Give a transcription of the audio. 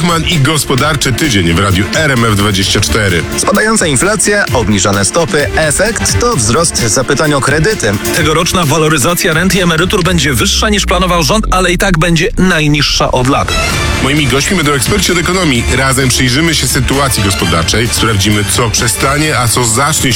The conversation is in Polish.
Bachman i gospodarczy tydzień w radiu RMF24. Spadająca inflacja, obniżone stopy, efekt to wzrost zapytań o kredyty. Tegoroczna waloryzacja rent i emerytur będzie wyższa niż planował rząd, ale i tak będzie najniższa od lat. Moimi gośćmi będą eksperci od ekonomii. Razem przyjrzymy się sytuacji gospodarczej, sprawdzimy, co przestanie, a co zacznie